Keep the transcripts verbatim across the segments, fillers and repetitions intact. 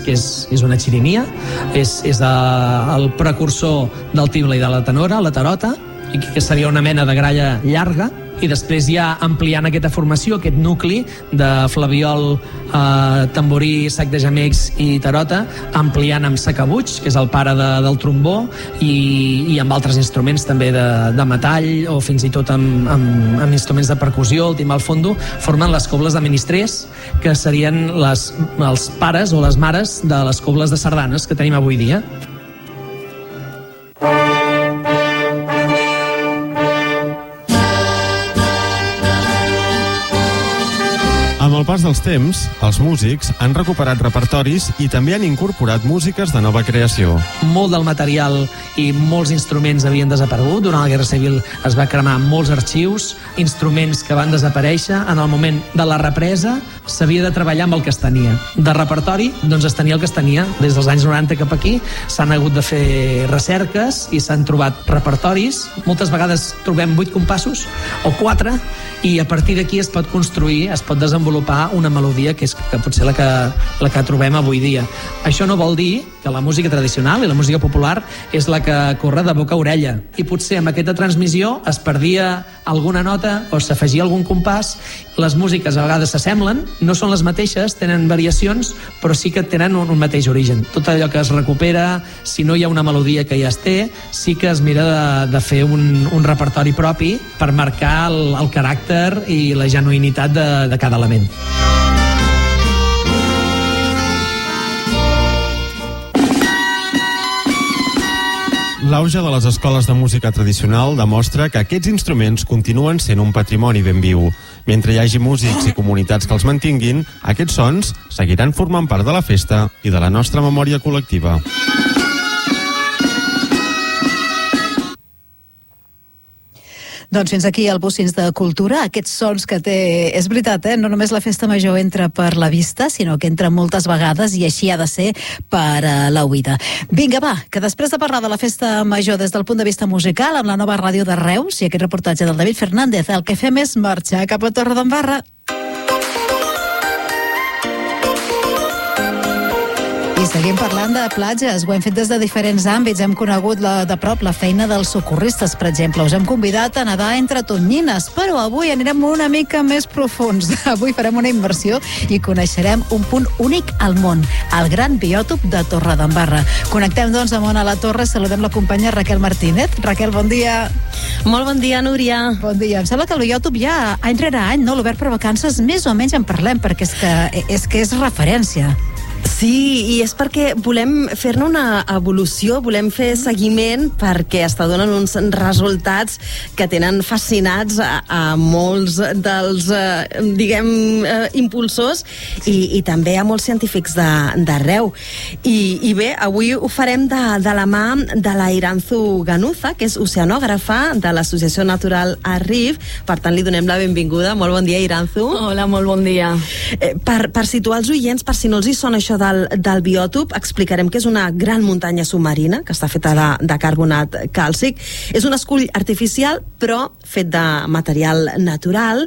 que és, és una xirinia, és, és eh, el precursor del tible i de la tenora, la tarota, i que seria una mena de gralla llarga, i després ja ampliant aquesta formació, aquest nucli de flabiol, eh, tamborí, sac de gemecs i tarota, ampliant amb sacabuig, que és el pare de, del trombó, i, i amb altres instruments també de, de metall, o fins i tot amb, amb, amb instruments de percussió, el timbal fondo, formen les cobles de ministrers, que serien les, els pares o les mares de les cobles de sardanes que tenim avui dia. Amb el pas dels temps, els músics han recuperat repertoris i també han incorporat músiques de nova creació. Molt del material i molts instruments havien desaparegut. Durant la Guerra Civil es va cremar molts arxius, instruments que van desaparèixer. En el moment de la represa s'havia de treballar amb el que es tenia. De repertori, doncs es tenia el que es tenia. Des dels anys noranta cap aquí s'han hagut de fer recerques i s'han trobat repertoris. Moltes vegades trobem vuit compassos o quatre, i a partir d'aquí es pot construir, es pot desenvolupar una melodia que és que potser la que, la que trobem avui dia. Això no vol dir que la música tradicional i la música popular és la que corre de boca a orella, i potser amb aquesta transmissió es perdia alguna nota o s'afegia algun compàs. Les músiques a vegades s'assemblen, no són les mateixes, tenen variacions, però sí que tenen un, un mateix origen. Tot allò que es recupera, si no hi ha una melodia que ja es té, sí que es mira de, de fer un, un repertori propi per marcar el, el caràcter i la genuïnitat de, de cada element. L'auge de les escoles de música tradicional demostra que aquests instruments continuen sent un patrimoni ben viu. Mentre hi hagi músics i comunitats que els mantinguin, aquests sons seguiran formant part de la festa i de la nostra memòria col·lectiva. Doncs fins aquí el Bocins de Cultura, aquests sons que té, és veritat, eh? No només la festa major entra per la vista, sinó que entra moltes vegades, i així ha de ser per uh, la oïda. Vinga, va, que després de parlar de la festa major des del punt de vista musical, amb la nova ràdio de Reus i aquest reportatge del David Fernández, el que fem és marxar cap a Torredembarra. I seguim parlant de platges. Ho hem fet des de diferents àmbits. Hem conegut la, de prop la feina dels socorristes, per exemple. Us hem convidat a nedar entre tonyines, però avui anirem una mica més profuns. Avui farem una immersió i coneixerem un punt únic al món, el gran biòtop de Torredembarra. Connectem, doncs, amb Ona La Torre. Saludem la companya Raquel Martínez. Raquel, bon dia. Molt bon dia, Núria. Bon dia. Em sembla que el biòtop ja, any rere any, no? L'obert per vacances, més o menys en parlem, perquè és que és, que és referència. Sí, i és perquè volem fer-ne una evolució, volem fer seguiment, perquè està donant uns resultats que tenen fascinats a, a molts dels, eh, diguem, eh, impulsors i, i també a molts científics d'arreu. I, I bé, avui ho farem de, de la mà de la Iranzu Ganuza, que és oceanògrafa de l'Associació Natural Arrif. Per tant, li donem la benvinguda. Molt bon dia, Iranzu. Hola, molt bon dia. Eh, per, per situar els oients, per si no els hi sona això del, del biòtop, explicarem que és una gran muntanya submarina que està feta de, de carbonat càlcic. És un escull artificial, però fet de material natural,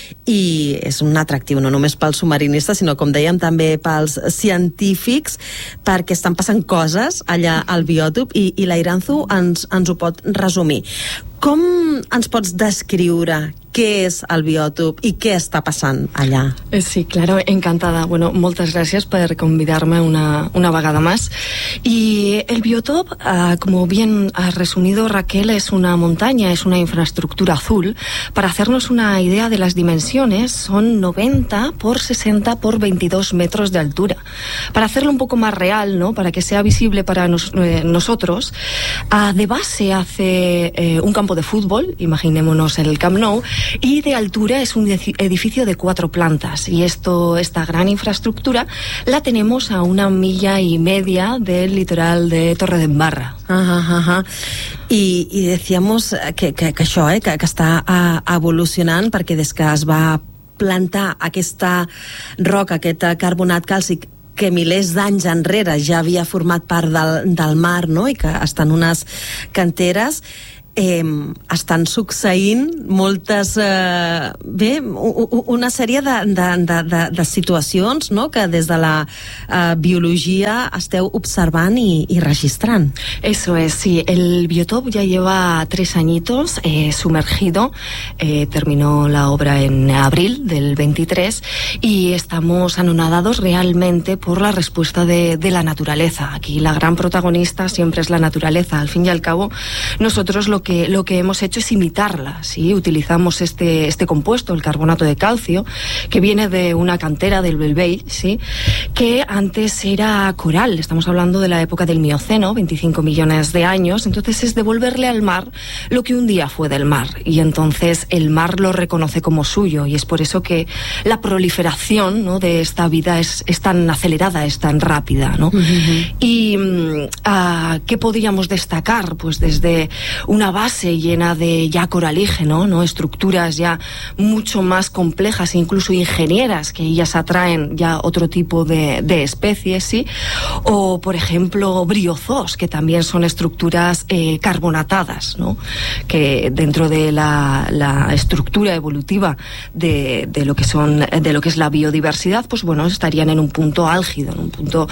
i és un atractiu no només pels submarinistes, sinó, com dèiem, també pels científics, perquè estan passant coses allà al biòtop, i, i la Iranzu ens, ens ho pot resumir. Com ens pots descriure què és el biòtop i què està passant allà? Sí, claro, encantada. Bueno, moltes gràcies per convidarme una, una vegada más. Y el biotop, uh, como bien ha resumido Raquel, es una montaña, es una infraestructura azul. Para hacernos una idea de las dimensiones, son noventa por sesenta por veintidós metros de altura. Para hacerlo un poco más real, ¿no? Para que sea visible para nos, eh, nosotros, uh, de base hace eh, un campo de fútbol, imaginémonos el Camp Nou, y de altura es un edificio de cuatro plantas, y esto, esta gran infraestructura la tenemos a una milla y media del litoral de Torredembarra. Ajá, ajá. I, i decíamos que, que, que això, eh, que, que està uh, evolucionant, perquè des que es va plantar aquesta roca, aquest carbonat càlcic, que milers d'anys enrere ja havia format part del, del mar, no? I que estan unes canteres, eh, estan succeint moltes, eh, bé, una sèrie de, de, de, de, de situacions, no?, que des de la eh, biologia esteu observant i, i registrant. Eso es, sí. El biotop ya lleva tres añitos eh, sumergido. Eh, terminó la obra en abril del veintitrés y estamos anonadados realmente por la respuesta de, de la naturaleza. Aquí la gran protagonista siempre es la naturaleza. Al fin y al cabo, nosotros lo que, lo que hemos hecho es imitarla, ¿sí? Utilizamos este, este compuesto, el carbonato de calcio, que viene de una cantera del Belvey, ¿sí?, que antes era coral. Estamos hablando de la época del Mioceno, veinticinco millones de años. Entonces es devolverle al mar lo que un día fue del mar. Y entonces el mar lo reconoce como suyo. Y es por eso que la proliferación, ¿no?, de esta vida es, es tan acelerada, es tan rápida, ¿no? Uh-huh. Y uh, ¿qué podríamos destacar? Pues desde una base llena de ya coralígeno, ¿no?, estructuras ya mucho más complejas e incluso ingenieras, que ellas atraen ya otro tipo de, de especies, ¿sí? O, por ejemplo, briozoos, que también son estructuras eh, carbonatadas, ¿no?, que dentro de la, la estructura evolutiva de, de lo que son, de lo que es la biodiversidad, pues bueno, estarían en un punto álgido, en un punto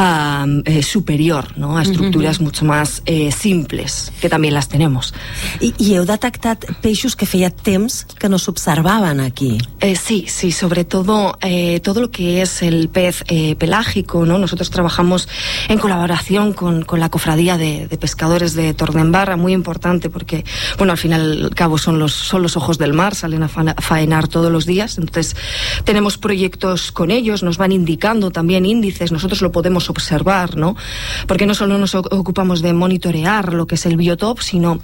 uh, eh, superior, ¿no?, a estructuras uh-huh. mucho más eh, simples, que también las tenemos. I, i heu detectat peixos que feia temps que no s'observaven aquí? Eh, sí, sí, sobre todo eh, todo lo que es el pez eh, pelágico, ¿no? Nosotros trabajamos en colaboración con, con la cofradía de, de pescadores de Torredembarra, muy importante porque, bueno, al fin y al cabo son los, son los ojos del mar, salen a faenar todos los días. Entonces tenemos proyectos con ellos, nos van indicando también índices, nosotros lo podemos observar, ¿no? Porque no solo nos ocupamos de monitorear lo que es el biotop, sino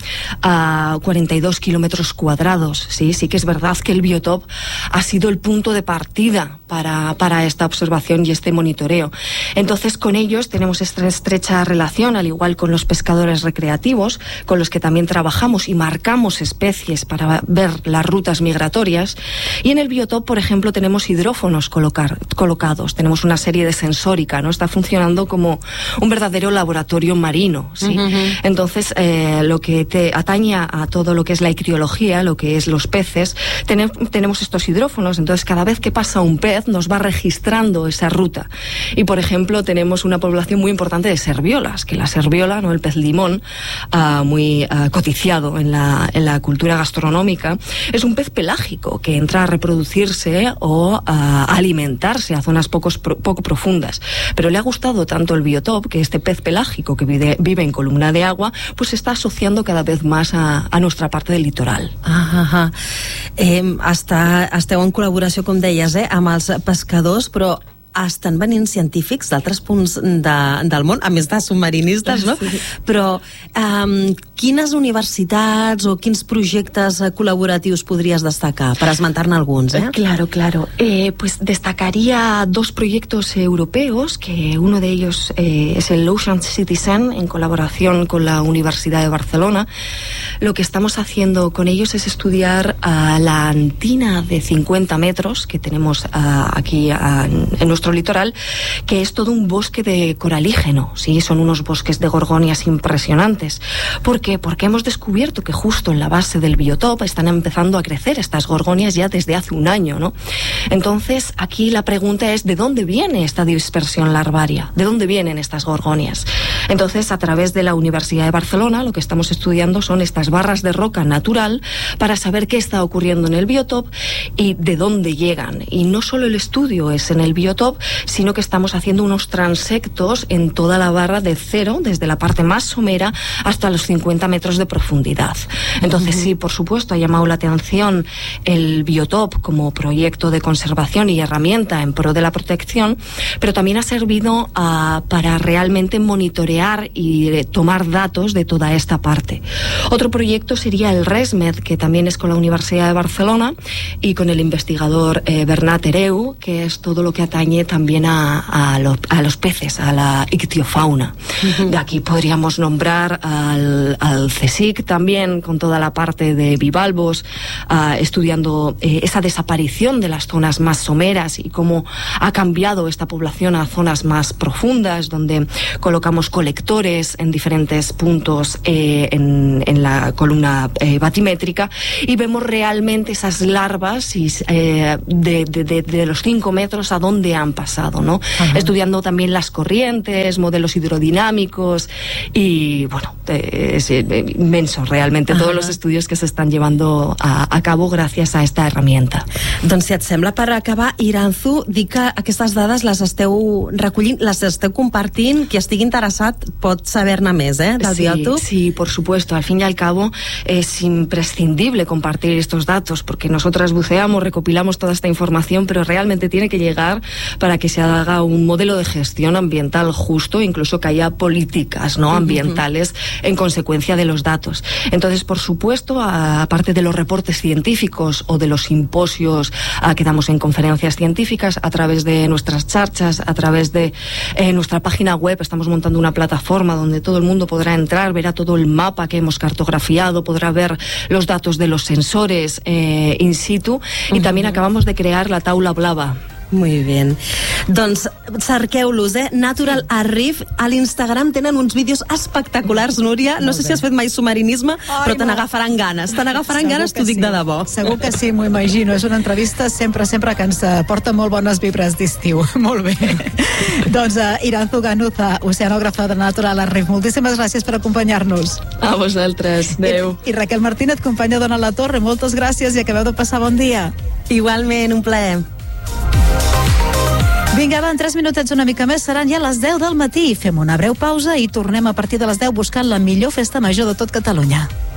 a cuarenta y dos kilómetros cuadrados, ¿sí? Sí que es verdad que el biotop ha sido el punto de partida para, para esta observación y este monitoreo. Entonces con ellos tenemos esta estrecha relación, al igual con los pescadores recreativos, con los que también trabajamos y marcamos especies para ver las rutas migratorias. Y en el biotop, por ejemplo, tenemos hidrófonos colocar, colocados, tenemos una serie de sensórica, ¿no? Está funcionando como un verdadero laboratorio marino, ¿sí? Uh-huh. Entonces, eh, lo que te atañe a todo lo que es la ictiología, lo que es los peces, ten, tenemos estos hidrófonos, entonces cada vez que pasa un pez nos va registrando esa ruta. Y, por ejemplo, tenemos una población muy importante de serviolas, que la serviola, ¿no?, el pez limón, uh, muy uh, codiciado en la, en la cultura gastronómica, es un pez pelágico que entra a reproducirse o a alimentarse a zonas pocos, pro, poco profundas. Pero le ha gustado tanto el biotop que este pez pelágico que vive, vive en columna de agua, pues se está asociando cada vez más a, a nuestra parte del litoral. Ah, ah, ah. Eh, està, esteu en col·laboració, com deies, eh, amb els pescadors, però estan venint científics d'altres punts de, del món, a més de submarinistes, no? Sí. Però um, quines universitats o quins projectes col·laboratius podries destacar, per esmentar-ne alguns, eh? Claro, claro. Eh, pues destacaría dos proyectos europeos, que uno de ellos eh, es el Ocean Citizen, en colaboración con la Universidad de Barcelona. Lo que estamos haciendo con ellos es estudiar uh, la antina de cincuenta metros que tenemos uh, aquí uh, en nuestro litoral, que es todo un bosque de coralígeno, ¿sí? Son unos bosques de gorgonias impresionantes. ¿Por qué? Porque hemos descubierto que justo en la base del biotop están empezando a crecer estas gorgonias ya desde hace un año, ¿no? Entonces, aquí la pregunta es, ¿de dónde viene esta dispersión larvaria? ¿De dónde vienen estas gorgonias? Entonces, a través de la Universidad de Barcelona, lo que estamos estudiando son estas barras de roca natural para saber qué está ocurriendo en el biotop y de dónde llegan. Y no solo el estudio es en el biotop, sino que estamos haciendo unos transectos en toda la barra de cero, desde la parte más somera hasta los cincuenta metros de profundidad. Entonces, sí, por supuesto, ha llamado la atención el biotop como proyecto de conservación y herramienta en pro de la protección, pero también ha servido uh, para realmente monitorear y eh, tomar datos de toda esta parte. Otro proyecto sería el RESMED, que también es con la Universidad de Barcelona y con el investigador eh, Bernat Hereu, que es todo lo que atañe también a, a, lo, a los peces, a la ictiofauna. Uh-huh. De aquí podríamos nombrar al, al CSIC también, con toda la parte de bivalvos, uh, estudiando eh, esa desaparición de las zonas más someras y cómo ha cambiado esta población a zonas más profundas, donde colocamos colectores en diferentes puntos eh, en, en la columna eh, batimétrica, y vemos realmente esas larvas y, eh, de, de, de, de los cinco metros a dónde han pasado, ¿no? Ajá. Estudiando también las corrientes, modelos hidrodinámicos, y bueno, eh, es eh, inmenso realmente. Ajá. Todos los estudios que se están llevando a, a cabo gràcies a esta herramienta. Doncs si et sembla, per acabar, Iranzu, dir que aquestes dades les esteu recollint, les esteu compartint, qui estigui interessat pot saber-ne més, eh, del sí, biòtop. Sí, por supuesto. Al fin y al cabo es imprescindible compartir estos datos, porque nosotras buceamos, recopilamos toda esta información, pero realmente tiene que llegar para que se haga un modelo de gestión ambiental justo, incluso que haya políticas, ¿no?, ambientales uh-huh. en consecuencia de los datos. Entonces, por supuesto, aparte de los reportes científicos o de los simposios a, que damos en conferencias científicas, a través de nuestras charchas, a través de eh, nuestra página web, estamos montando una plataforma donde todo el mundo podrá entrar, verá todo el mapa que hemos cartografiado, podrá ver los datos de los sensores eh, in situ, uh-huh. y también acabamos de crear la taula blava. Muy bien. Doncs cerqueu-los, eh? Natural Arrif. A l'Instagram tenen uns vídeos espectaculars, Núria. No sé si has fet mai submarinisme, Ai, però te n'agafaran ganes. Te n'agafaran ganes, t'ho dic sí. de debò. Segur que sí, m'ho imagino. És una entrevista sempre, sempre que ens porta molt bones vibres d'estiu. Molt bé. Doncs uh, Iranzu Ganuza, oceanògrafa de Natural Arrif, moltíssimes gràcies per acompanyar-nos. A vosaltres. Adéu. I, I Raquel Martínez, companya d'Ona La Torre, moltes gràcies i acabeu de passar bon dia. Igualment, un plaer. Vinga, va, en tres minutets una mica més, seran ja les deu del matí. Fem una breu pausa i tornem a partir de les deu buscant la millor festa major de tot Catalunya.